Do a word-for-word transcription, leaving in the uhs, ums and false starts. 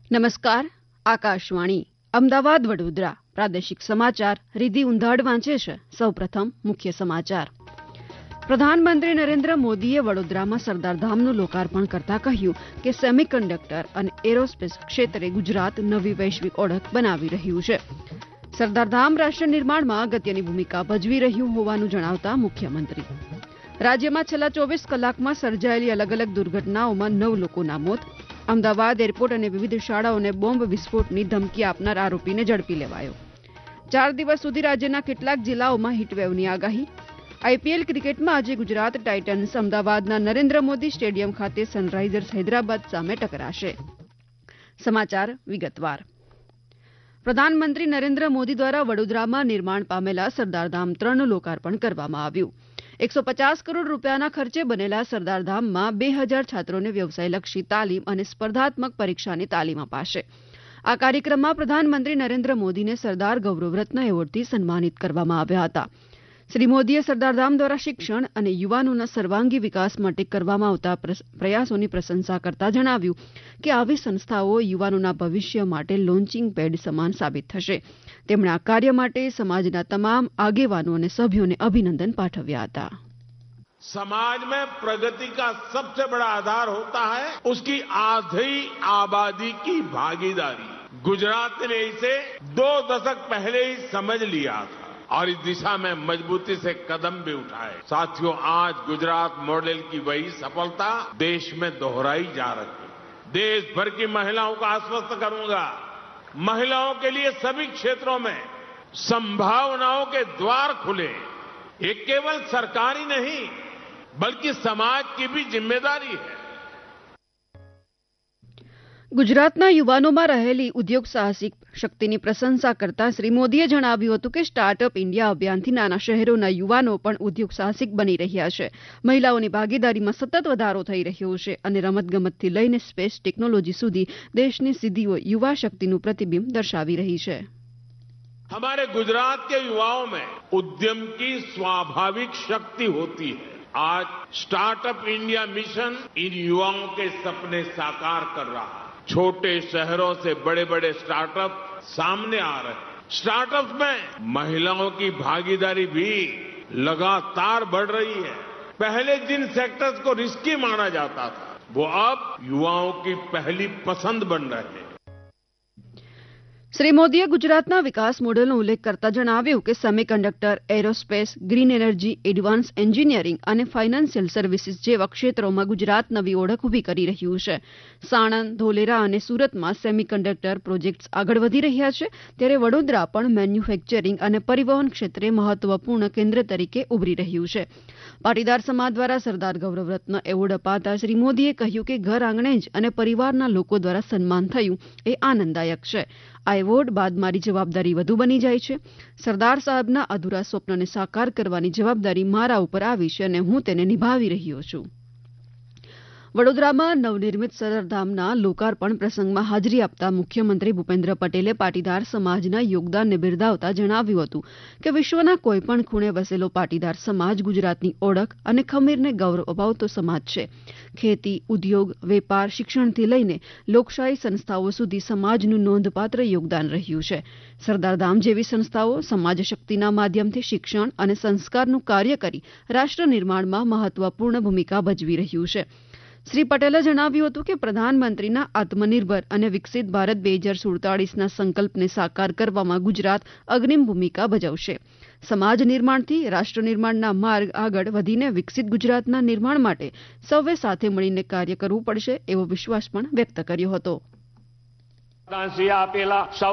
નમસ્કાર. આકાશવાણી અમદાવાદ વડોદરા પ્રાદેશિક સમાચાર રીધી ઉંધાડ વાંચે છે. સૌપ્રથમ મુખ્ય સમાચાર. પ્રધાનમંત્રી નરેન્દ્ર મોદીએ વડોદરામાં સરદારધામનું લોકાર્પણ કરતા કહ્યું કે સેમિકન્ડક્ટર અને એરોસ્પેસ ક્ષેત્રે ગુજરાત નવી વૈશ્વિક ઓળખ બનાવી રહ્યું છે. સરદારધામ રાષ્ટ્ર નિર્માણમાં અગત્યની ભૂમિકા ભજવી રહ્યું હોવાનું જણાવતા મુખ્યમંત્રી રાજ્યમાં છેલ્લા ચોવીસ કલાકમાં સર્જાયેલી અલગ અલગ દુર્ઘટનાઓમાં નવ લોકોના મોત. અમદાવાદ એરપોર્ટ અને વિવિધ શાળાઓને બોમ્બ વિસ્ફોટની ધમકી આપનાર આરોપીને ઝડપી લેવાયો. ચાર દિવસ સુધી રાજ્યના કેટલાક જિલ્લાઓમાં હીટવેવની આગાહી. આઈપીએલ ક્રિકેટમાં આજે ગુજરાત ટાઇટન્સ અમદાવાદના નરેન્દ્ર મોદી સ્ટેડિયમ ખાતે સનરાઇઝર્સ હૈદરાબાદ સામે ટકરાશે. સમાચાર વિગતવાર. પ્રધાનમંત્રી નરેન્દ્ર મોદી દ્વારા વડોદરામાં નિર્માણ પામેલા સરદારધામ ત્રણનું લોકાર્પણ કરવામાં આવ્યું. એકસો પચાસ કરોડ રૂપિયાના ખર્ચે બનેલા સરદારધામમાં બે હજાર છાત્રોને વ્યવસાયલક્ષી તાલીમ અને સ્પર્ધાત્મક પરીક્ષાની તાલીમ અપાશે. આ કાર્યક્રમમાં પ્રધાનમંત્રી નરેન્દ્ર મોદીને સરદાર ગૌરવ રત્ન એવોર્ડથી સન્માનિત કરવામાં આવ્યા હતા. શ્રી મોદીએ સરદારધામ દ્વારા શિક્ષણ અને યુવાનોના સર્વાંગી વિકાસ માટે કરવામાં આવતા પ્રયાસોની પ્રશંસા કરતા જણાવ્યું કે આવી સંસ્થાઓ યુવાનોના ભવિષ્ય માટે લોન્ચિંગ પેડ સમાન સાબિત થશે. તેમણે આ કાર્ય માટે સમાજના તમામ આગેવાનો અને સભ્યોને અભિનંદન પાઠવ્યા હતા. समाज में प्रगति का सबसे बड़ा आधार होता है उसकी आधी आबादी की भागीदारी. गुजरात ने इसे दो दशक पहले ही समझ लिया था और इस दिशा में मजबूती से कदम भी उठाए. साथियों, आज गुजरात मॉडल की वही सफलता देश में दोहराई जा रही है. देश भर की महिलाओं को आश्वस्त करूंगा, महिलाओं के लिए सभी क्षेत्रों में संभावनाओं के द्वार खुले. ये केवल सरकारी नहीं बल्कि समाज की भी जिम्मेदारी है. ગુજરાતના યુવાનોમાં રહેલી ઉદ્યોગ સાહસિક શક્તિની પ્રશંસા કરતા શ્રી મોદીએ જણાવ્યું હતું કે સ્ટાર્ટઅપ ઇન્ડિયા અભિયાનથી નાના શહેરોના યુવાનો પણ ઉદ્યોગ સાહસિક બની રહ્યા છે. મહિલાઓની ભાગીદારીમાં સતત વધારો થઈ રહ્યો છે અને રમતગમતથી લઈને સ્પેસ ટેકનોલોજી સુધી દેશની સિદ્ધિઓ યુવા શક્તિનું પ્રતિબિંબ દર્શાવી રહી છે. हमारे गुजरात के युवाओं में उद्यम की स्वाभाविक शक्ति होती है. आज स्टार्टअप इंडिया मिशन इन युवाओं के सपने साकार कर रहा है. छोटे शहरों से बड़े बड़े स्टार्टअप सामने आ रहे हैं. स्टार्टअप में महिलाओं की भागीदारी भी लगातार बढ़ रही है. पहले जिन सेक्टर्स को रिस्की माना जाता था वो अब युवाओं की पहली पसंद बन रहे हैं. શ્રી મોદીએ ગુજરાતના વિકાસ મોડેલનો ઉલ્લેખ કરતા જણાવ્યું કે semiconductor, aerospace, green energy, advance engineering અને ફાઇનાન્શિયલ સર્વિસીસ જેવા ક્ષેત્રોમાં ગુજરાત નવી ઓળખ ઊભી કરી રહ્યું છે. સાણંદ, ધોલેરા અને સુરતમાં સેમિકન્ડક્ટર પ્રોજેક્ટ્સ આગળ વધી રહ્યા છે, ત્યારે વડોદરા પણ મેન્યુફેક્ચરિંગ અને પરિવહન ક્ષેત્રે મહત્વપૂર્ણ કેન્દ્ર તરીકે ઉભરી રહ્યું છે. પાટીદાર સમાજ દ્વારા સરદાર ગૌરવ રત્ન એવોર્ડ અપાતા શ્રી મોદીએ કહ્યું કે ઘર આંગણે જ અને પરિવારના લોકો દ્વારા સન્માન થયું એ આનંદદાયક છે. આ એવોર્ડ બાદ મારી જવાબદારી વધુ બની જાય છે. સરદાર સાહેબના અધૂરા સ્વપ્નને સાકાર કરવાની જવાબદારી મારા ઉપર આવી છે અને હું તેને નિભાવી રહ્યો છું. વડોદરામાં નવનિર્મિત સરદારધામના લોકાર્પણ પ્રસંગમાં હાજરી આપતા મુખ્યમંત્રી ભૂપેન્દ્ર પટેલે પાટીદાર સમાજના યોગદાનને બિરદાવતા જણાવ્યું હતું કે વિશ્વના કોઈપણ ખૂણે વસેલો પાટીદાર સમાજ ગુજરાતની ઓળખ અને ખમીરને ગૌરવ અપાવતો સમાજ છે. ખેતી, ઉદ્યોગ, વેપાર, શિક્ષણથી લઈને લોકશાહી સંસ્થાઓ સુધી સમાજનું નોંધપાત્ર યોગદાન રહ્યું છે. સરદારધામ જેવી સંસ્થાઓ સમાજ શક્તિના માધ્યમથી શિક્ષણ અને સંસ્કારનું કાર્ય કરી રાષ્ટ્ર નિર્માણમાં મહત્વપૂર્ણ ભૂમિકા ભજવી રહ્યું છે. શ્રી પટેલે જણાવ્યું હતું કે પ્રધાનમંત્રીના આત્મનિર્ભર અને વિકસિત ભારત બે હજાર સુડતાલીસના સંકલ્પને સાકાર કરવામાં ગુજરાત અગ્રીમ ભૂમિકા ભજવશે. સમાજ નિર્માણથી રાષ્ટ્ર નિર્માણના માર્ગ આગળ વધીને વિકસિત ગુજરાતના નિર્માણ માટે સૌએ સાથે મળીને કાર્ય કરવું પડશે એવો વિશ્વાસ પણ વ્યક્ત કર્યો હતો.